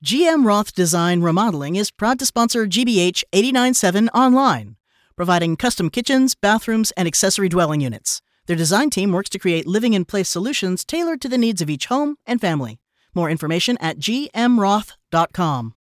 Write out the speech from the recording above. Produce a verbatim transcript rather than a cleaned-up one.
G M Roth Design Remodeling is proud to sponsor G B H eight nine seven Online, providing custom kitchens, bathrooms, and accessory dwelling units. Their design team works to create living-in-place solutions tailored to the needs of each home and family. More information at g m roth dot com.